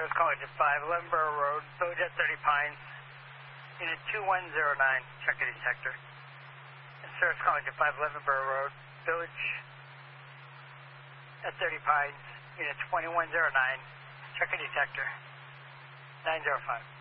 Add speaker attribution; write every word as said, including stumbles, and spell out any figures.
Speaker 1: service calling to five eleven Borough Road, Village at thirty Pines, unit two one zero nine, check a detector. Service calling to five eleven Borough Road, Village at thirty Pines, unit twenty-one oh nine, check a detector, nine zero five.